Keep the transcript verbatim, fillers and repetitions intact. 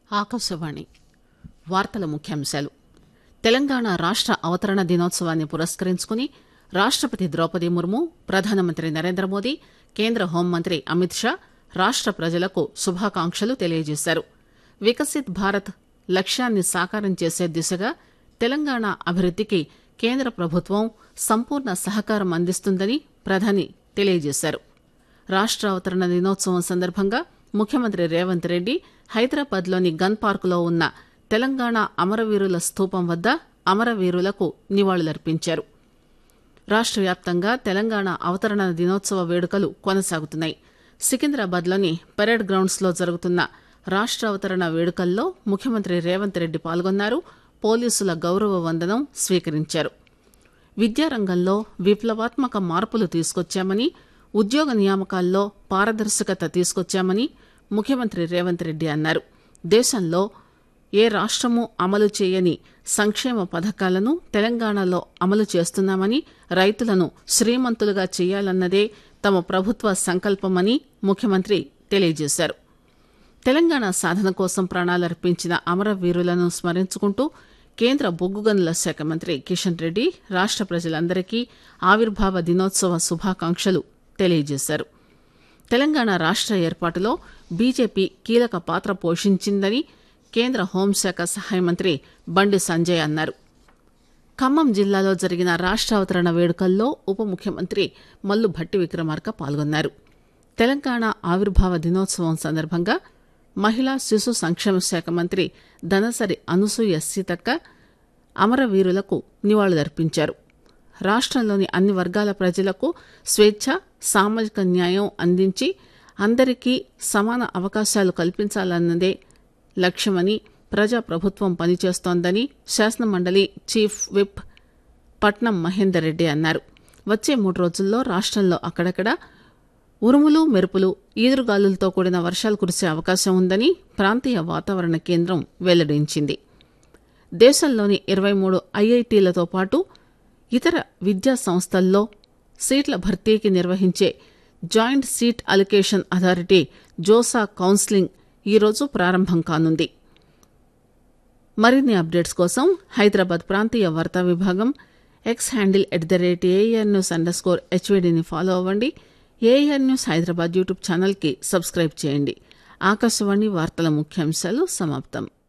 ఆకాశవాణి వార్తల ముఖ్యాంశాలు. తెలంగాణ రాష్ట అవతరణ దినోత్సవాన్ని పురస్కరించుకుని రాష్టపతి ద్రౌపది ముర్ము, ప్రధానమంత్రి నరేంద్ర మోదీ, కేంద్ర హోంమంత్రి అమిత్ షా రాష్ట ప్రజలకు శుభాకాంక్షలు తెలియజేశారు. వికసిత్ భారత్ లక్ష్యాన్ని సాకారం చేసే దిశగా తెలంగాణ అభివృద్దికి కేంద్ర ప్రభుత్వం సంపూర్ణ సహకారం అందిస్తుందని ప్రధాని తెలియజేశారు. రాష్ట అవతరణ దినోత్సవం సందర్భంగా ముఖ్యమంత్రి రేవంత్ రెడ్డి హైదరాబాద్ లోని గన్ పార్కులో ఉన్న తెలంగాణ అమరవీరుల స్థూపం వద్ద అమరవీరులకు నివాళులర్పించారు. రాష్ట వ్యాప్తంగా తెలంగాణ అవతరణ దినోత్సవ వేడుకలు కొనసాగుతున్నాయి. సికింద్రాబాద్ లోని పరేడ్ గ్రౌండ్స్ లో జరుగుతున్న రాష్ట అవతరణ వేడుకల్లో ముఖ్యమంత్రి రేవంత్ రెడ్డి పాల్గొన్నారు. పోలీసుల గౌరవ వందనం స్వీకరించారు. విద్యారంగంలో విప్లవాత్మక మార్పులు తీసుకొచ్చామని, ఉద్యోగ నియామకాల్లో పారదర్శకత తీసుకొచ్చామని ముఖ్యమంత్రి రేవంత్ రెడ్డి అన్నారు. దేశంలో ఏ రాష్టమూ అమలు చేయని సంక్షేమ పథకాలను తెలంగాణలో అమలు చేస్తున్నామని, రైతులను శ్రీమంతులుగా చేయాలన్నదే తమ ప్రభుత్వ సంకల్పమని ముఖ్యమంత్రి తెలియజేశారు. తెలంగాణ సాధన కోసం ప్రాణాలర్పించిన అమరవీరులను స్మరించుకుంటూ కేంద్ర బొగ్గు గనుల శాఖ మంత్రి కిషన్ రెడ్డి రాష్ట ప్రజలందరికీ ఆవిర్భావ దినోత్సవ శుభాకాంక్షలు తెలియజేశారు. తెలంగాణ రాష్ట ఏర్పాటులో బీజేపీ కీలక పాత్ర పోషించిందని కేంద్ర హోంశాఖ సహాయ మంత్రి బండి సంజయ్ అన్నారు. ఖమ్మం జిల్లాలో జరిగిన రాష్ట అవతరణ వేడుకల్లో ఉప ముఖ్యమంత్రి మల్లు భట్టి విక్రమార్క పాల్గొన్నారు. తెలంగాణ ఆవిర్భావ దినోత్సవం సందర్భంగా మహిళా శిశు సంక్షేమ శాఖ మంత్రి దనసరి అనసూయ సీతక్క అమరవీరులకు నివాళులర్పించారు. రాష్టంలోని అన్ని వర్గాల ప్రజలకు స్వేచ్ఛ, సామాజిక న్యాయం అందించి అందరికీ సమాన అవకాశాలు కల్పించాలన్నదే లక్ష్యమని ప్రజాప్రభుత్వం పనిచేస్తోందని శాసనమండలి చీఫ్ విప్ పట్నం మహేందర్ రెడ్డి అన్నారు. వచ్చే మూడు రోజుల్లో రాష్టంలో అక్కడక్కడ ఉరుములు మెరుపులు, ఈదురుగాలులతో కూడిన వర్షాలు కురిసే అవకాశం ఉందని ప్రాంతీయ వాతావరణ కేంద్రం వెల్లడించింది. దేశంలోని ఇరవై మూడు ఐఐటీలతో పాటు ఇతర విద్యా సంస్థల్లో సీట్ల భర్తీకి నిర్వహించే joint seat allocation authority JoSAA counselling ఈరోజు ప్రారంభం కానుంది. మరిన్ని అప్డేట్స్ కోసం హైదరాబాద్ ప్రాంతీయ వార్తా విభాగం X handle at the rate AR news under score హెచ్వీడీని follow అవ్వండి. ఏఆర్ న్యూస్ హైదరాబాద్ యూట్యూబ్ ఛానల్కి సబ్స్క్రైబ్ చేయండి. ఆకాశవాణి వార్తల ముఖ్యాంశాలు సమాప్తం.